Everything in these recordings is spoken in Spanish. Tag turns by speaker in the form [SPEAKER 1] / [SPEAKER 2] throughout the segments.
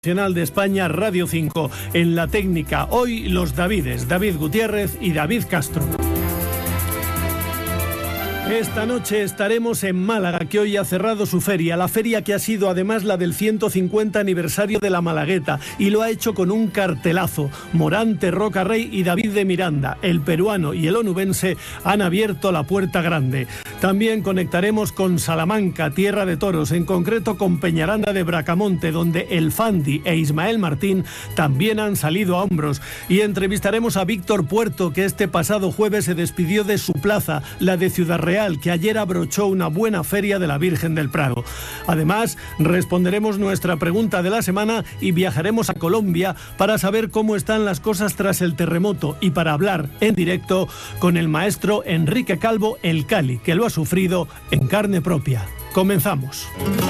[SPEAKER 1] Nacional de España, Radio 5. En la técnica, hoy los Davides, David Gutiérrez y David Castro. Esta noche estaremos en Málaga, que hoy ha cerrado su feria, la feria que ha sido además la del 150 aniversario de la Malagueta, y lo ha hecho con un cartelazo. Morante, Roca Rey y David de Miranda, el peruano y el onubense, han abierto la puerta grande. También conectaremos con Salamanca, tierra de toros, en concreto con Peñaranda de Bracamonte, donde el Fandi e Ismael Martín también han salido a hombros. Y entrevistaremos a Víctor Puerto, que este pasado jueves se despidió de su plaza, la de Ciudad Real, que ayer abrochó una buena feria de la Virgen del Prado. Además, responderemos nuestra pregunta de la semana y viajaremos a Colombia para saber cómo están las cosas tras el terremoto y para hablar en directo con el maestro Enrique Calvo, el Cali, que lo ha sufrido en carne propia. Comenzamos.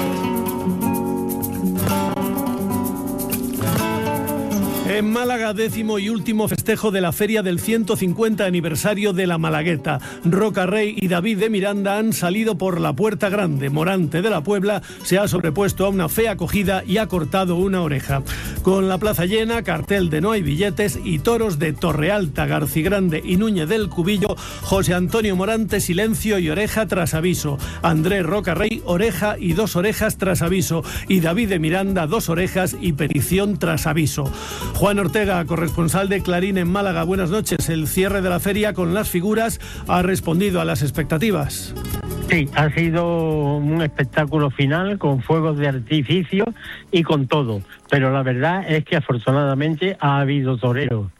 [SPEAKER 1] En Málaga, 10º y último festejo de la feria del 150 aniversario de la Malagueta. Roca Rey y David de Miranda han salido por la puerta grande. Morante de la Puebla se ha sobrepuesto a una fea acogida y ha cortado una oreja. Con la plaza llena, cartel de no hay billetes y toros de Torrealta, Garcigrande y Núñez del Cubillo, José Antonio Morante, silencio y oreja tras aviso. Andrés Roca Rey, oreja y 2 orejas tras aviso. Y David de Miranda, 2 orejas y petición tras aviso. Juan Ortega, corresponsal de Clarín en Málaga, buenas noches. El cierre de la feria con las figuras ha respondido a las expectativas.
[SPEAKER 2] Sí, ha sido un espectáculo final con fuegos de artificio y con todo, pero la verdad es que afortunadamente ha habido toreo.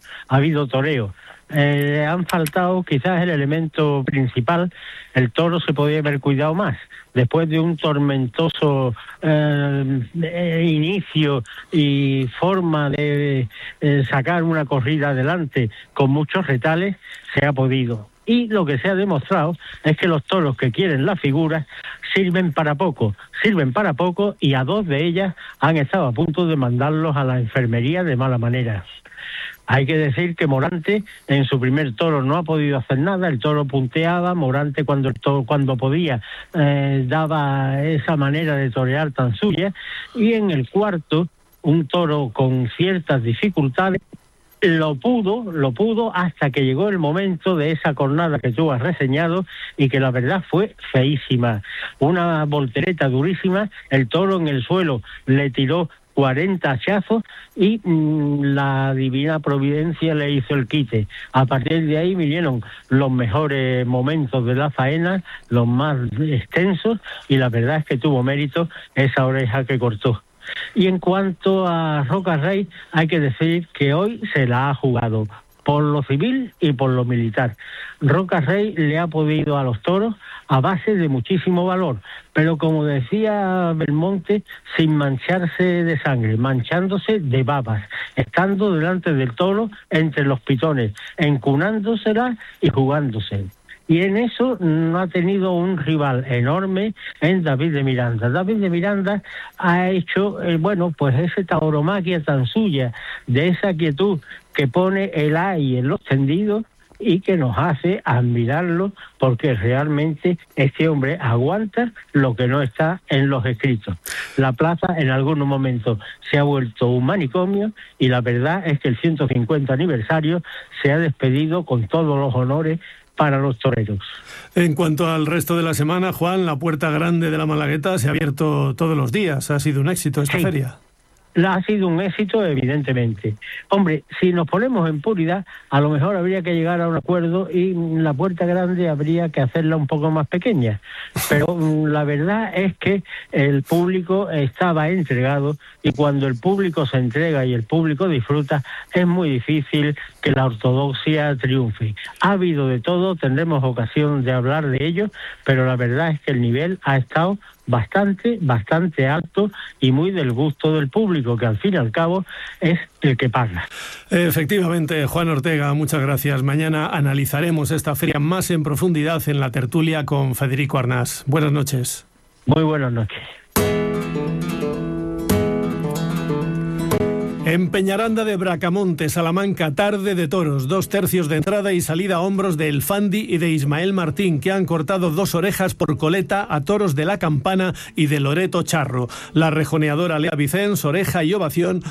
[SPEAKER 2] Han faltado quizás el elemento principal. El toro se podía haber cuidado más. Después de un tormentoso inicio y forma de sacar una corrida adelante con muchos retales, se ha podido. Y lo que se ha demostrado es que los toros que quieren las figuras sirven para poco, y a 2 de ellas han estado a punto de mandarlos a la enfermería de mala manera. Hay que decir que Morante en su primer toro no ha podido hacer nada, el toro punteaba, Morante cuando podía daba esa manera de torear tan suya, y en el cuarto, un toro con ciertas dificultades, lo pudo hasta que llegó el momento de esa cornada que tú has reseñado y que la verdad fue feísima. Una voltereta durísima, el toro en el suelo le tiró 40 hachazos y la divina providencia le hizo el quite. A partir de ahí vinieron los mejores momentos de la faena, los más extensos, y la verdad es que tuvo mérito esa oreja que cortó. Y en cuanto a Roca Rey, hay que decir que hoy se la ha jugado por lo civil y por lo militar. Roca Rey le ha podido a los toros a base de muchísimo valor, pero como decía Belmonte, sin mancharse de sangre, manchándose de babas, estando delante del toro entre los pitones, encunándosela y jugándose. Y en eso no ha tenido un rival enorme en David de Miranda. David de Miranda ha hecho, pues esa tauromaquia tan suya, de esa quietud que pone el ay en los tendidos y que nos hace admirarlo, porque realmente este hombre aguanta lo que no está en los escritos. La plaza en algunos momentos se ha vuelto un manicomio, y la verdad es que el 150 aniversario se ha despedido con todos los honores para los toreros.
[SPEAKER 1] En cuanto al resto de la semana, Juan, la puerta grande de la Malagueta se ha abierto todos los días. Ha sido un éxito esta feria.
[SPEAKER 2] Ha sido un éxito, evidentemente. Hombre, si nos ponemos en puridad, a lo mejor habría que llegar a un acuerdo y la puerta grande habría que hacerla un poco más pequeña. Pero la verdad es que el público estaba entregado, y cuando el público se entrega y el público disfruta, es muy difícil que la ortodoxia triunfe. Ha habido de todo, tendremos ocasión de hablar de ello, pero la verdad es que el nivel ha estado bastante alto y muy del gusto del público, que al fin y al cabo es el que paga.
[SPEAKER 1] Efectivamente, Juan Ortega, muchas gracias. Mañana analizaremos esta feria más en profundidad en la tertulia con Federico Arnás. Buenas noches.
[SPEAKER 2] Muy buenas noches.
[SPEAKER 1] En Peñaranda de Bracamonte, Salamanca, tarde de toros, 2/3 de entrada y salida a hombros de El Fandi y de Ismael Martín, que han cortado 2 orejas por coleta a toros de La Campana y de Loreto Charro. La rejoneadora Lea Vicens, oreja y ovación